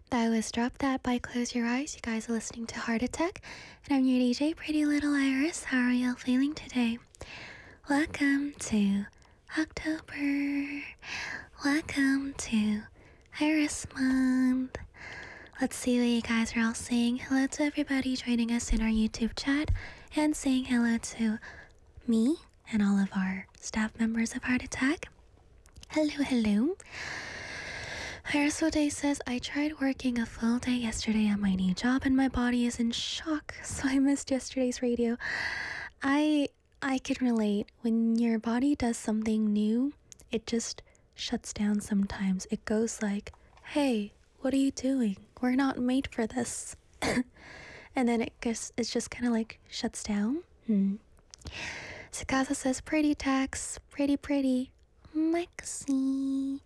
That was Drop That by Close Your Eyes. You guys are listening to Heart Attack, and I'm your DJ, Pretty Little Iris. How are y'all feeling today? Welcome to October. Welcome to Iris Month. Let's see what you guys are all saying. Hello to everybody joining us in our YouTube chat, and saying hello to me and all of our staff members of Heart Attack. Hello, hello. Iris Day says, I tried working a full day yesterday at my new job and my body is in shock, so I missed yesterday's radio. I can relate. When your body does something new, it just shuts down sometimes. It goes like, hey, what are you doing? We're not made for this. And then it's just kind of like shuts down. Sakasa says, pretty tax, pretty. Maxi.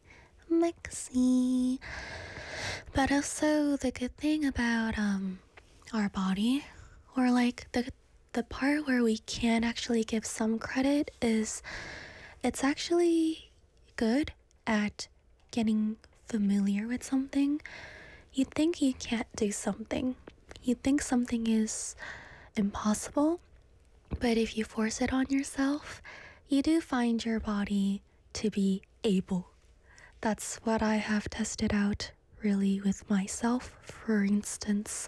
But also the good thing about our body, or like the part where we can actually give some credit, is it's actually good at getting familiar with something. You think you can't do something. You think something is impossible, but if you force it on yourself, you do find your body to be able. That's what I have tested out really with myself. For instance,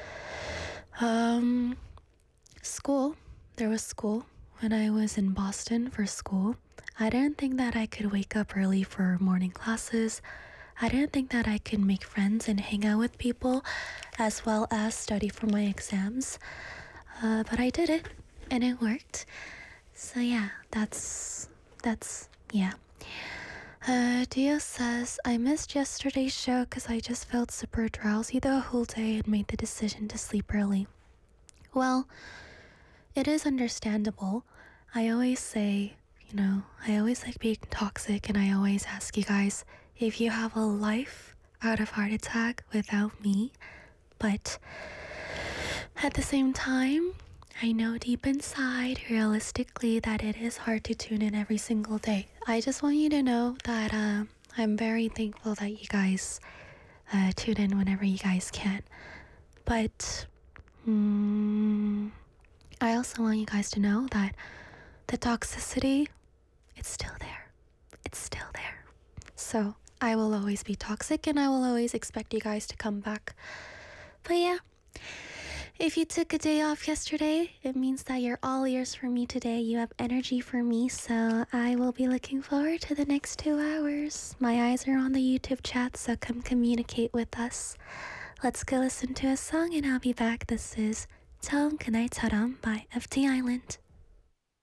school. There was school when I was in Boston for school. I didn't think that I could wake up early for morning classes. I didn't think that I could make friends and hang out with people as well as study for my exams. But I did it and it worked. So yeah, that's yeah. Dio says, I missed yesterday's show because I just felt super drowsy the whole day and made the decision to sleep early. Well, it is understandable. I always say, I always like being toxic, and I always ask you guys if you have a life out of Heart Attack without me. But at the same time, I know deep inside, realistically, that it is hard to tune in every single day. I just want you to know that I'm very thankful that you guys tune in whenever you guys can. But I also want you guys to know that the toxicity, it's still there. It's still there. So I will always be toxic, and I will always expect you guys to come back. But yeah. If you took a day off yesterday, it means that you're all ears for me today. You have energy for me, so I will be looking forward to the next 2 hours. My eyes are on the YouTube chat, so come communicate with us. Let's go listen to a song and I'll be back. This is 처음 그날처럼 by FT Island.